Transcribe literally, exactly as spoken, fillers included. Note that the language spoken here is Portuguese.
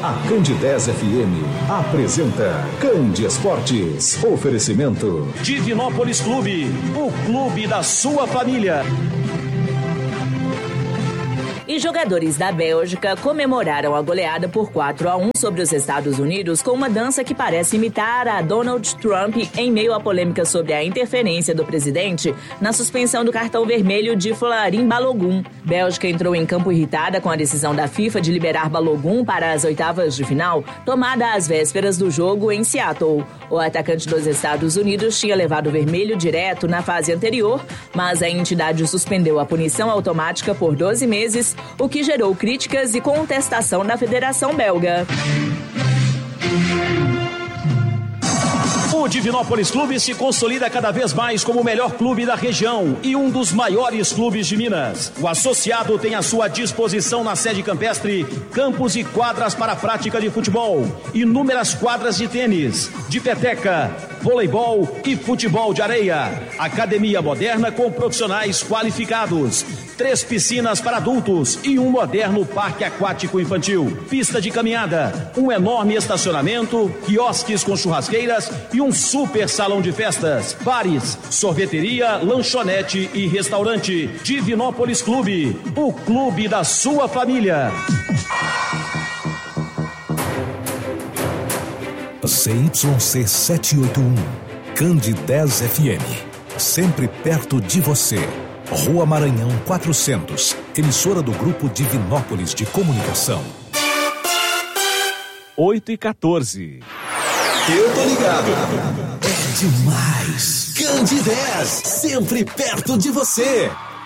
A Candidez F M apresenta Candi Esportes. Oferecimento Divinópolis Clube, o clube da sua família. E jogadores da Bélgica comemoraram a goleada por quatro a um sobre os Estados Unidos com uma dança que parece imitar a Donald Trump em meio à polêmica sobre a interferência do presidente na suspensão do cartão vermelho de Folarin Balogun. Bélgica entrou em campo irritada com a decisão da FIFA de liberar Balogun para as oitavas de final, tomada às vésperas do jogo em Seattle. O atacante dos Estados Unidos tinha levado o vermelho direto na fase anterior, mas a entidade suspendeu a punição automática por doze meses, o que gerou críticas e contestação na Federação Belga. O Divinópolis Clube se consolida cada vez mais como o melhor clube da região e um dos maiores clubes de Minas. O associado tem à sua disposição na sede campestre campos e quadras para a prática de futebol, inúmeras quadras de tênis, de peteca, voleibol e futebol de areia. Academia moderna com profissionais qualificados. Três piscinas para adultos e um moderno parque aquático infantil. Pista de caminhada, um enorme estacionamento, quiosques com churrasqueiras e um super salão de festas. Bares, sorveteria, lanchonete e restaurante. Divinópolis Clube, o clube da sua família. C Y C setecentos e oitenta e um, Candidez F M, sempre perto de você. Rua Maranhão quatrocentos, emissora do Grupo Divinópolis de Comunicação. oito e quatorze. Eu tô ligado. É demais. Candidez, sempre perto de você.